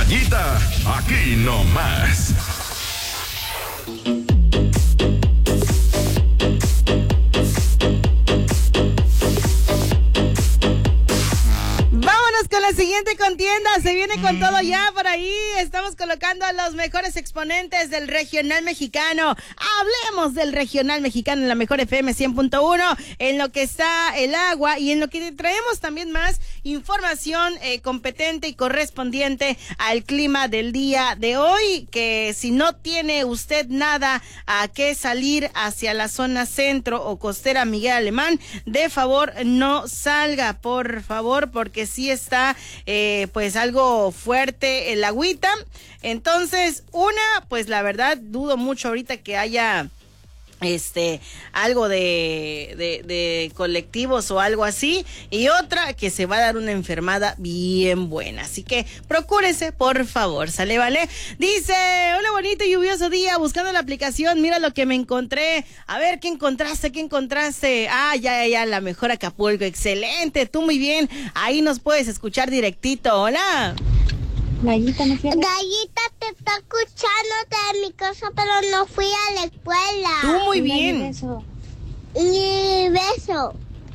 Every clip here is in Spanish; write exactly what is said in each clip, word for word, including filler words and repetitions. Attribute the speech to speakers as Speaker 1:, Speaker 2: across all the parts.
Speaker 1: Gallita, aquí nomás.
Speaker 2: Con la siguiente contienda, se viene con todo ya por ahí. Estamos colocando a los mejores exponentes del regional mexicano. Hablemos del regional mexicano en la mejor F M cien punto uno, en lo que está el agua y en lo que traemos también más información eh, competente y correspondiente al clima del día de hoy. Que si no tiene usted nada a qué salir hacia la zona centro o costera Miguel Alemán, de favor no salga, por favor, porque sí está Eh, pues algo fuerte el agüita. Entonces, una, pues la verdad dudo mucho ahorita que haya este algo de, de, de colectivos o algo así, y otra que se va a dar una enfermada bien buena, así que procúrese, por favor, sale, vale. Dice, hola, bonito y lluvioso día, buscando la aplicación, mira lo que me encontré. A ver, ¿qué encontraste? ¿Qué encontraste? Ah, ya, ya, ya, la mejor Acapulco, excelente, tú muy bien, ahí nos puedes escuchar directito. Hola.
Speaker 3: Gallita, ¿no fui a la...
Speaker 4: Gallita, te está escuchando de mi casa, pero no fui a la escuela.
Speaker 2: Tú muy bien.
Speaker 3: Ni beso.
Speaker 4: Ni beso.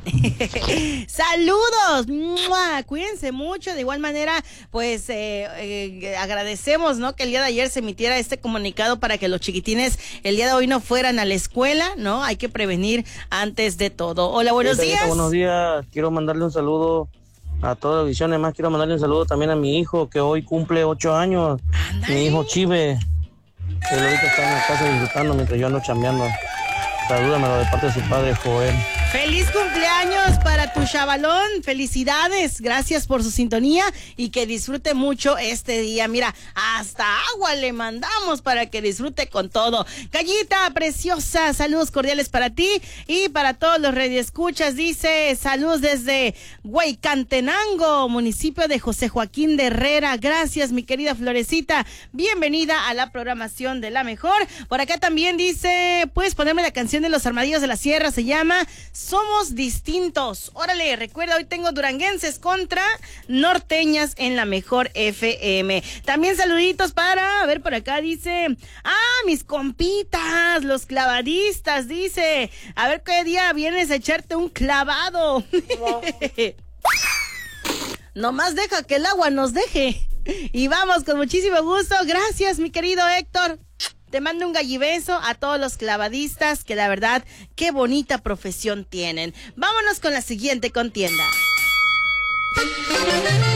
Speaker 2: Saludos, ¡mua! Cuídense mucho. De igual manera, pues eh, eh, agradecemos, ¿no?, que el día de ayer se emitiera este comunicado para que los chiquitines el día de hoy no fueran a la escuela, ¿no? Hay que prevenir antes de todo. Hola, buenos
Speaker 5: sí,
Speaker 2: días.
Speaker 5: Buenos días, quiero mandarle un saludo a toda la audición. Además quiero mandarle un saludo también a mi hijo que hoy cumple ocho años. Ándale. Mi hijo Chive, él ahorita está en la casa disfrutando mientras yo ando chambeando. Salúdamelo de parte de su padre Joel.
Speaker 2: Feliz cumpleaños para tu chavalón, felicidades, gracias por su sintonía y que disfrute mucho este día. Mira, hasta agua le mandamos para que disfrute con todo. Gallita preciosa, saludos cordiales para ti y para todos los radioescuchas. Dice, saludos desde Huaycantenango, municipio de José Joaquín de Herrera. Gracias, mi querida Florecita, bienvenida a la programación de La Mejor. Por acá también dice, puedes ponerme la canción de Los Armadillos de la Sierra, se llama Somos Distintos. Órale, recuerda, hoy tengo duranguenses contra norteñas en La Mejor F M. También saluditos para, a ver, por acá dice, ah, mis compitas, los clavadistas, dice, a ver qué día vienes a echarte un clavado. Nomás deja que el agua nos deje. Y vamos con muchísimo gusto. Gracias, mi querido Héctor. Te mando un gallibeso a todos los clavadistas, que la verdad, qué bonita profesión tienen. Vámonos con la siguiente contienda.